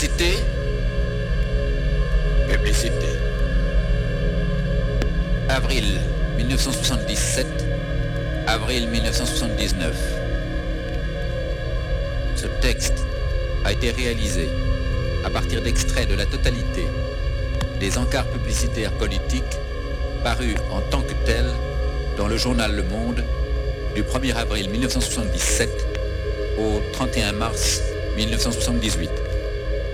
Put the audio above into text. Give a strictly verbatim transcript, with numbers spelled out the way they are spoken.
Publicité. Publicité. Avril mille neuf cent soixante-dix-sept, avril mille neuf cent soixante-dix-neuf. Ce texte a été réalisé à partir d'extraits de la totalité des encarts publicitaires politiques parus en tant que tels dans le journal Le Monde du premier avril mille neuf cent soixante-dix-sept au trente et un mars mille neuf cent soixante-dix-huit.